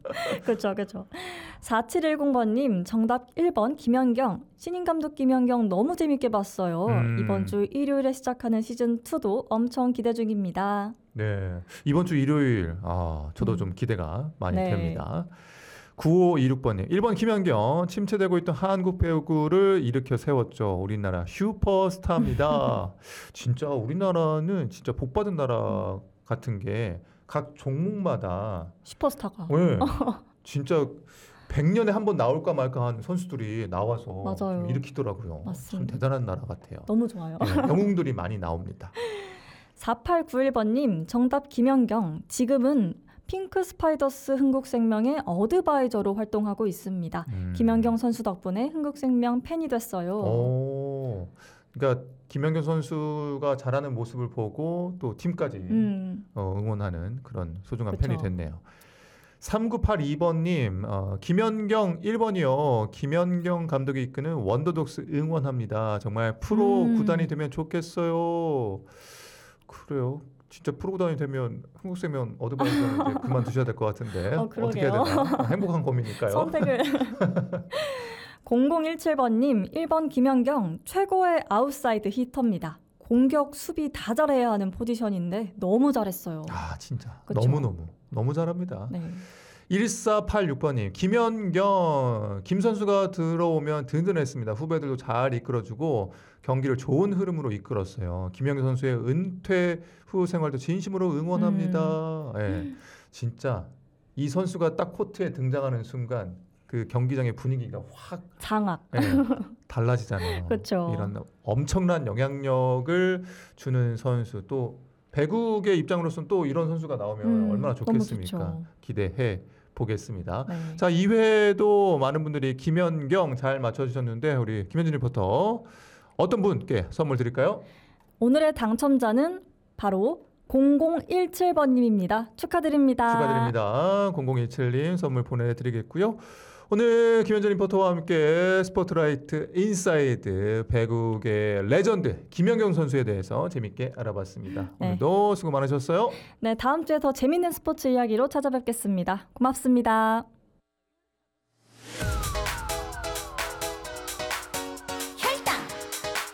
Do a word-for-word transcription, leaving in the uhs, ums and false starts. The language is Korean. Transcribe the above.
그렇죠, 그렇죠. 사칠일공 번님 정답 일 번 김연경. 신인 감독 김연경 너무 재밌게 봤어요. 음. 이번 주 일요일에 시작하는 시즌이도 엄청 기대 중입니다. 네, 이번 주 일요일 아 저도 음. 좀 기대가 많이 네. 됩니다. 구오이육 번님 일 번 김연경. 침체되고 있던 한국 배구를 일으켜 세웠죠. 우리나라 슈퍼스타입니다. 진짜 우리나라는 진짜 복받은 나라 같은 게 각 종목마다 슈퍼스타가. 네, 진짜 백 년에 한 번 나올까 말까 한 선수들이 나와서 맞아요. 좀 일으키더라고요. 맞습니다. 참 대단한 나라 같아요. 너무 좋아요. 네, 영웅들이 많이 나옵니다. 사팔구일 번님 정답 김연경. 지금은 핑크 스파이더스 흥국생명의 어드바이저로 활동하고 있습니다. 음. 김연경 선수 덕분에 흥국생명 팬이 됐어요. 오, 그러니까 김연경 선수가 잘하는 모습을 보고 또 팀까지 음. 어, 응원하는 그런 소중한 그쵸. 팬이 됐네요. 삼구팔이 번님 어, 김연경 일 번이요. 김연경 감독이 이끄는 원더독스 응원합니다. 정말 프로 음. 구단이 되면 좋겠어요. 그래요. 진짜 프로 구단이 되면 한국생명 어드바이저는 이제 그만두셔야 될 것 같은데 어, 어떻게 해야 그러게요. 되나? 행복한 고민일까요? 선택을. 공공일칠 번님 일 번 김연경. 최고의 아웃사이드 히터입니다. 공격, 수비 다 잘해야 하는 포지션인데 너무 잘했어요. 아 진짜 그쵸? 너무너무 너무 잘합니다. 네. 일사팔육 번님 김연경. 김 선수가 들어오면 든든했습니다. 후배들도 잘 이끌어주고 경기를 좋은 흐름으로 이끌었어요. 김연경 선수의 은퇴 후 생활도 진심으로 응원합니다. 음. 예, 진짜 이 선수가 딱 코트에 등장하는 순간 그 경기장의 분위기가 확 장악. 예, 달라지잖아요. 그쵸. 이런 엄청난 영향력을 주는 선수, 또 배구의 입장으로서는 또 이런 선수가 나오면 음, 얼마나 너무 좋겠습니까? 좋죠. 기대해 보겠습니다. 네. 자, 이 회도 많은 분들이 김연경 잘 맞춰주셨는데 우리 김현진 리포터 어떤 분께 선물 드릴까요? 오늘의 당첨자는 바로 공공일칠 번님입니다. 축하드립니다. 축하드립니다. 공공일칠님 선물 보내드리겠고요. 오늘 김현진 리포터와 함께 스포트라이트 인사이드 배구의 레전드 김연경 선수에 대해서 재밌게 알아봤습니다. 네. 오늘도 수고 많으셨어요. 네, 다음 주에 더 재밌는 스포츠 이야기로 찾아뵙겠습니다. 고맙습니다.